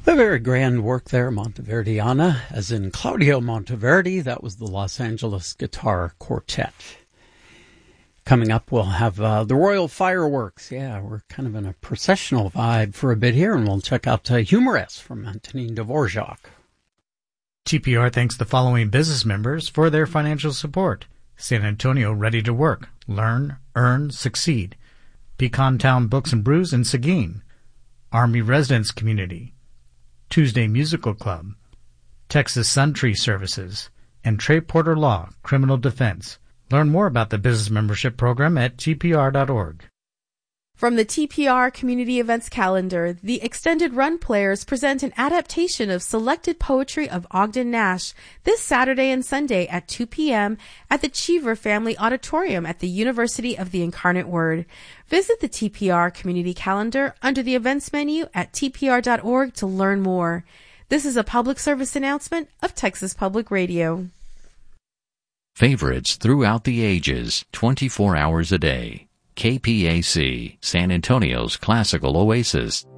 A very grand work there, Monteverdiana, as in Claudio Monteverdi. That was the Los Angeles Guitar Quartet. Coming up, we'll have the Royal Fireworks. Yeah, we're kind of in a processional vibe for a bit here, and we'll check out Humorous from Antonin Dvorak. TPR thanks the following business members for their financial support. San Antonio Ready to Work, Learn, Earn, Succeed. Pecan Town Books and Brews in Seguin. Army Residence Community. Tuesday Musical Club, Texas Sun Tree Services, and Trey Porter Law, Criminal Defense. Learn more about the business membership program at tpr.org. From the TPR Community Events Calendar, the Extended Run Players present an adaptation of selected poetry of Ogden Nash this Saturday and Sunday at 2 p.m. at the Cheever Family Auditorium at the University of the Incarnate Word. Visit the TPR Community Calendar under the events menu at tpr.org to learn more. This is a public service announcement of Texas Public Radio. Favorites throughout the ages, 24 hours a day. KPAC, San Antonio's classical oasis.